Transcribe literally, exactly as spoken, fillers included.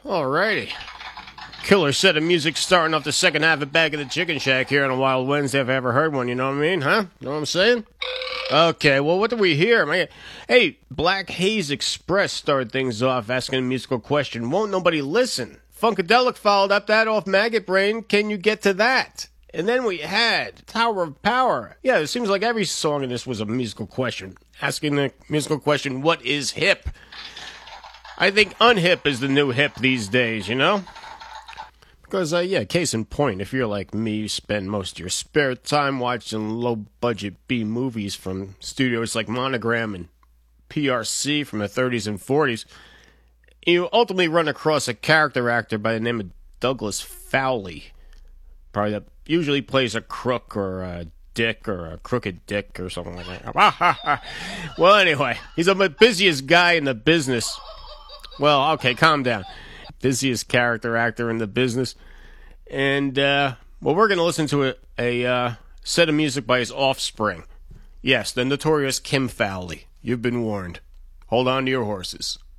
Alrighty. Killer set of music starting off the second half of Back of the Chicken Shack here on a Wild Wednesday if I ever heard one, you know what I mean, huh? Know what I'm saying? Okay, well, what do we hear? Man? Hey, Black Haze Express started things off asking a musical question. Won't nobody listen? Funkadelic followed up that off Maggot Brain. Can you get to that? And then we had Tower of Power. Yeah, it seems like every song in this was a musical question. Asking the musical question, what is hip? I think unhip is the new hip these days, you know? Because, uh, yeah, case in point, if you're like me, you spend most of your spare time watching low-budget B movies from studios like Monogram and P R C from the thirties and forties, you ultimately run across a character actor by the name of Douglas Fowley. Probably that usually plays a crook or a dick or a crooked dick or something like that. Well, anyway, he's the busiest guy in the business. Well, okay, calm down. Busiest character actor in the business. And, uh, well, we're going to listen to a, a uh, set of music by his offspring. Yes, the notorious Kim Fowley. You've been warned. Hold on to your horses.